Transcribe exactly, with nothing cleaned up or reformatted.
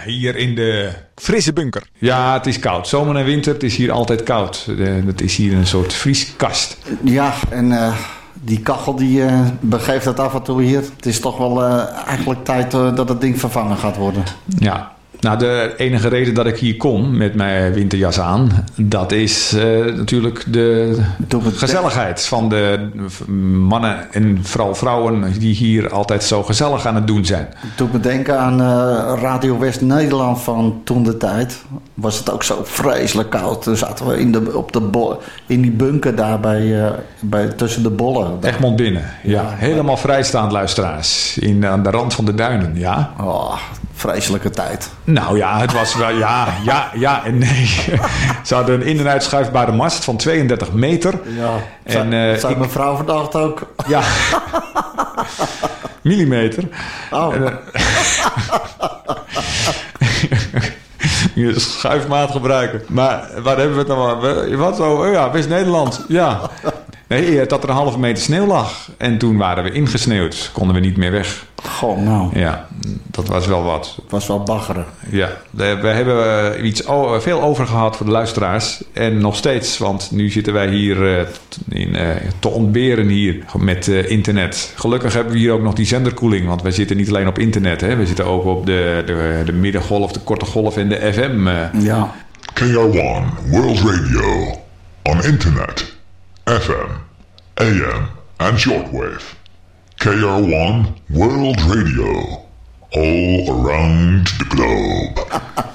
hier in de... Frisse bunker. Ja, het is koud. Zomer en winter, het is hier altijd koud. Het is hier een soort vrieskast. Ja, en uh, die kachel die uh, begeeft dat af en toe hier. Het is toch wel uh, eigenlijk tijd uh, dat het ding vervangen gaat worden. Ja. Nou, de enige reden dat ik hier kom met mijn winterjas aan, dat is uh, natuurlijk de gezelligheid van de mannen en vooral vrouwen die hier altijd zo gezellig aan het doen zijn. Toen me denken aan uh, Radio West-Nederland van toen de tijd, was het ook zo vreselijk koud. Toen zaten we in, de, op de bo- in die bunker daar bij, uh, bij, tussen de bollen. Egmond binnen, ja. ja. Helemaal vrijstaand, luisteraars. In, aan de rand van de duinen, ja. Oh, vreselijke tijd. Nou ja, het was wel... Ja, ja, ja en nee. Ze hadden een in- en uitschuifbare mast van tweeëndertig meter. Ja, en, uh, zei ik, mijn vrouw vandaag ook. Ja. Millimeter. Oh. En, uh, je schuifmaat gebruiken. Maar waar hebben we het nou? Wat zo? Oh ja, West-Nederland. Ja. Nee, dat er een halve meter sneeuw lag. En toen waren we ingesneeuwd. Konden we niet meer weg. Goh, nou. Ja, dat was wel wat. Het was wel baggeren. Ja, we hebben iets veel over gehad voor de luisteraars. En nog steeds, want nu zitten wij hier uh, in, uh, te ontberen hier met uh, internet. Gelukkig hebben we hier ook nog die zenderkoeling. Want wij zitten niet alleen op internet. Hè. We zitten ook op de, de, de middengolf, de korte golf en de F M. Uh. Ja. K R one World Radio. On internet, F M, A M en shortwave. K R one World Radio. All around the globe.